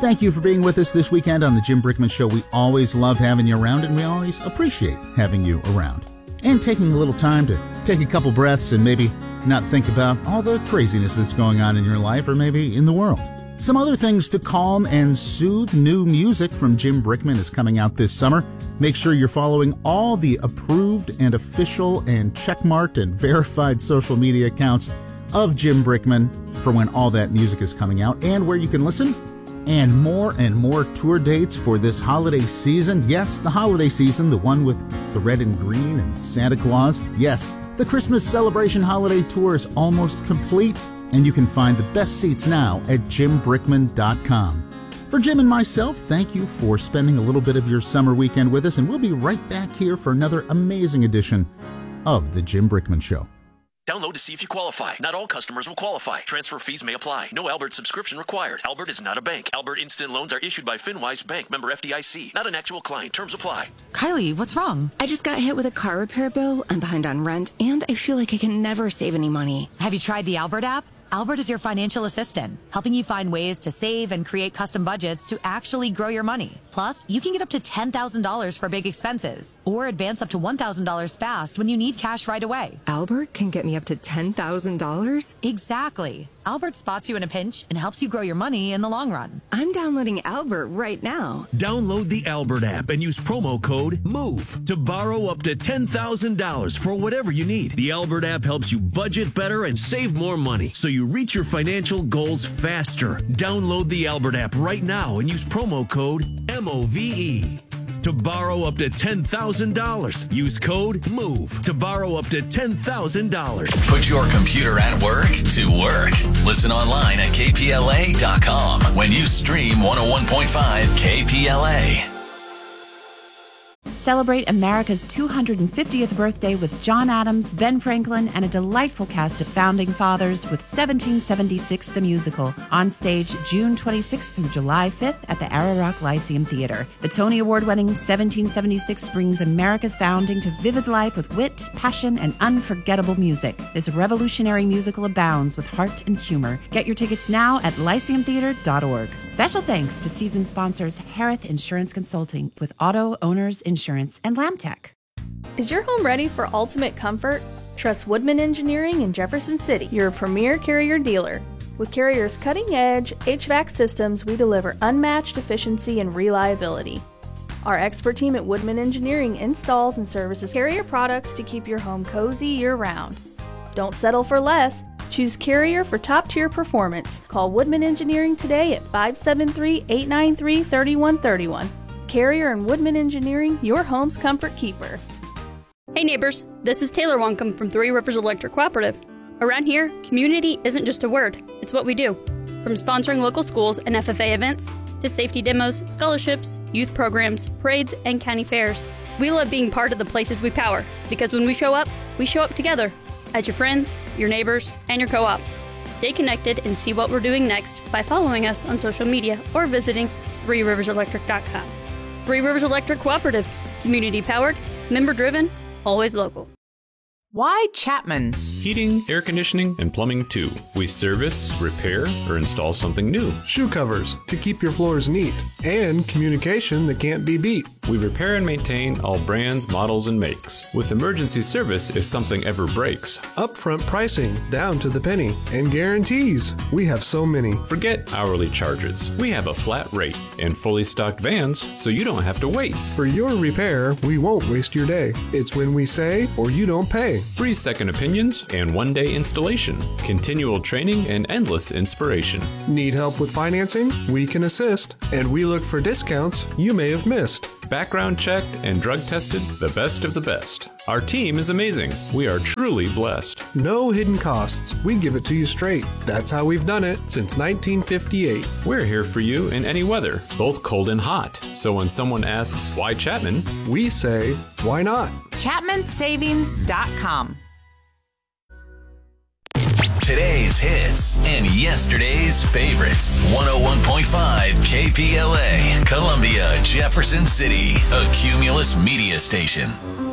Thank you for being with us this weekend on the Jim Brickman Show. We always love having you around, and we always appreciate having you around. And taking a little time to take a couple breaths and maybe not think about all the craziness that's going on in your life or maybe in the world. Some other things to calm and soothe. New music from Jim Brickman is coming out this summer. Make sure you're following all the approved and official and checkmarked and verified social media accounts of Jim Brickman for when all that music is coming out and where you can listen. And more tour dates for this holiday season. Yes, the holiday season, the one with the red and green and Santa Claus. Yes, the Christmas Celebration Holiday Tour is almost complete, and you can find the best seats now at jimbrickman.com. For Jim and myself, thank you for spending a little bit of your summer weekend with us, and we'll be right back here for another amazing edition of the Jim Brickman Show. Download to see if you qualify. Not all customers will qualify. Transfer fees may apply. No Albert subscription required. Albert is not a bank. Albert Instant Loans are issued by FinWise Bank, member FDIC. Not an actual client. Terms apply. Kylie, what's wrong? I just got hit with a car repair bill. I'm behind on rent, and I feel like I can never save any money. Have you tried the Albert app? Albert is your financial assistant, helping you find ways to save and create custom budgets to actually grow your money. Plus, you can get up to $10,000 for big expenses or advance up to $1,000 fast when you need cash right away. Albert can get me up to $10,000? Exactly. Albert spots you in a pinch and helps you grow your money in the long run. I'm downloading Albert right now. Download the Albert app and use promo code MOVE to borrow up to $10,000 for whatever you need. The Albert app helps you budget better and save more money so you reach your financial goals faster. Download the Albert app right now and use promo code MOVE to borrow up to $10,000. Use code MOVE to borrow up to $10,000. Put your computer at work to work. Listen online at kpla.com when you stream 101.5 KPLA. Celebrate America's 250th birthday with John Adams, Ben Franklin, and a delightful cast of founding fathers with 1776 the Musical, on stage June 26th through July 5th at the Arrow Rock Lyceum Theater. The Tony Award-winning 1776 brings America's founding to vivid life with wit, passion, and unforgettable music. This revolutionary musical abounds with heart and humor. Get your tickets now at lyceumtheater.org. Special thanks to season sponsors Harith Insurance Consulting with Auto Owners Insurance and Lamtech. Is your home ready for ultimate comfort? Trust Woodman Engineering in Jefferson City, your premier Carrier dealer. With Carrier's cutting-edge HVAC systems, we deliver unmatched efficiency and reliability. Our expert team at Woodman Engineering installs and services Carrier products to keep your home cozy year-round. Don't settle for less. Choose Carrier for top-tier performance. Call Woodman Engineering today at 573-893-3131. Carrier and Woodman Engineering, your home's comfort keeper. Hey neighbors, this is Taylor Wonkum from Three Rivers Electric Cooperative. Around here, community isn't just a word, it's what we do. From sponsoring local schools and FFA events, to safety demos, scholarships, youth programs, parades, and county fairs. We love being part of the places we power, because when we show up together, as your friends, your neighbors, and your co-op. Stay connected and see what we're doing next by following us on social media or visiting threeriverselectric.com. Three Rivers Electric Cooperative. Community powered, member driven, always local. Why Chapman? Heating, air conditioning, and plumbing too. We service, repair, or install something new. Shoe covers to keep your floors neat. And communication that can't be beat. We repair and maintain all brands, models, and makes. With emergency service if something ever breaks. Upfront pricing down to the penny. And guarantees. We have so many. Forget hourly charges. We have a flat rate. And fully stocked vans so you don't have to wait. For your repair, we won't waste your day. It's when we say or you don't pay. Free second opinions and one-day installation. Continual training and endless inspiration. Need help with financing? We can assist. And we look for discounts you may have missed. Background checked and drug tested, the best of the best. Our team is amazing. We are truly blessed. No hidden costs. We give it to you straight. That's how we've done it since 1958. We're here for you in any weather, both cold and hot. So when someone asks, why Chapman? We say, why not? ChapmanSavings.com. Today's hits and yesterday's favorites. 101.5 KPLA, Columbia, Jefferson City, a Cumulus media station.